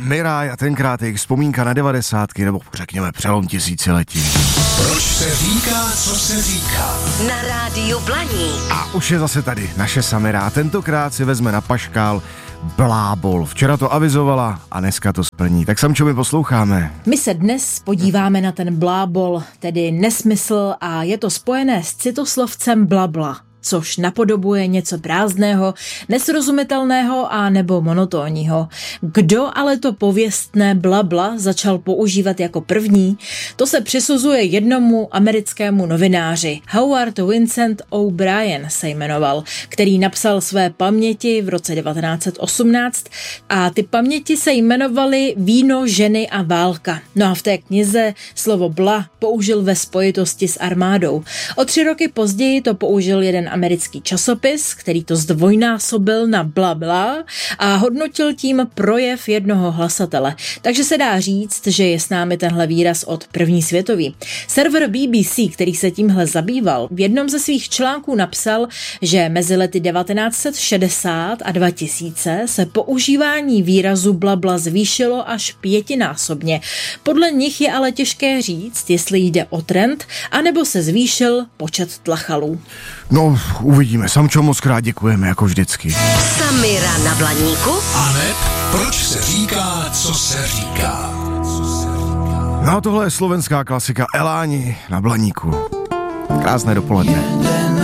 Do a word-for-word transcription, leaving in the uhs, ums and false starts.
Miraj a tenkrát jejich vzpomínka na devadesátky, nebo řekněme přelom tisíciletí. Proč se říká, co se říká? Na rádiu Blaník. A už je zase tady naše Samira. Tentokrát si vezme na paškál blábol. Včera to avizovala a dneska to splní. Tak Samčo, my posloucháme. My se dnes podíváme na ten blábol, tedy nesmysl, a je to spojené s citoslovcem blabla, což napodobuje něco prázdného, nesrozumitelného a nebo monotónního. Kdo ale to pověstné blabla začal používat jako první, to se přisuzuje jednomu americkému novináři. Howard Vincent O'Brien se jmenoval, který napsal své paměti v roce devatenáct set osmnáct a ty paměti se jmenovaly Víno, ženy a válka. No a v té knize slovo bla použil ve spojitosti s armádou. O tři roky později to použil jeden americký časopis, který to zdvojnásobil na bla bla a hodnotil tím projev jednoho hlasatele. Takže se dá říct, že je s námi tenhle výraz od první světový. Server B B C, který se tímhle zabýval, v jednom ze svých článků napsal, že mezi lety devatenáct set šedesát a dva tisíce se používání výrazu bla bla zvýšilo až pětinásobně. Podle nich je ale těžké říct, jestli jde o trend, anebo se zvýšil počet tlachalů. No, uvidíme. Samčo, moc krát děkujeme, jako vždycky. Samira na Blaníku. Aneb, proč se říká, co se říká? No a tohle je slovenská klasika Eláni na Blaníku. Krásné dopoledne.